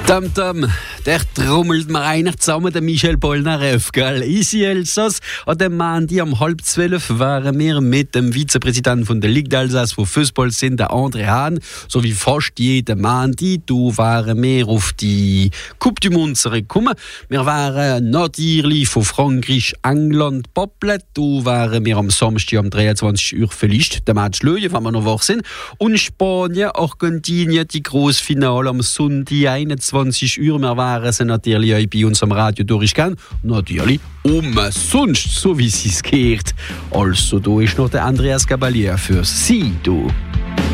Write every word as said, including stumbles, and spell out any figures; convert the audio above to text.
Tam Tam, der trommelt mir einer zusammen, der Michel Polnareff, gell? Easy Elsass. An dem Montag um halb zwölf waren wir mit dem Vizepräsidenten von der Ligue d'Alsace für Fußball sind, der André Hahn, so wie fast jeden Montag. Du waren wir auf die Coupe du Monde zurückgekommen. Wir waren natürlich von Frankreich, England, Popplet. Du waren wir am Samstag um dreiundzwanzig Uhr vielleicht der Match schauen, wenn wir noch wach sind. Und Spanien, Argentinien, die Grossfinale am Sonntag einundzwanzig Uhr. Wir waren sie natürlich auch bei unserem Radio durchgegangen. Natürlich umsonst, so wie es geht. Also, da ist noch der Andreas Gabalier für Sie, du.